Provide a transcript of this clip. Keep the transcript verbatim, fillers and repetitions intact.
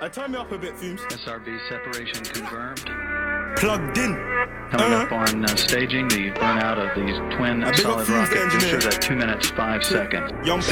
I turn me up a bit, Fumes. S R B separation confirmed. Plugged in. Coming Uh, up on uh, staging the burnout of these twin I big up solid Fumes, the rocket engineer. boosters at two minutes five seconds. Young